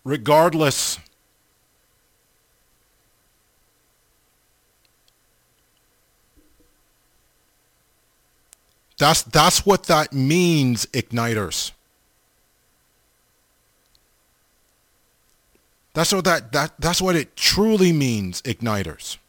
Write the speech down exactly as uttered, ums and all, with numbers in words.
regardless. That's that's what that means, Igniters. That's what that, that that's what it truly means, Igniters.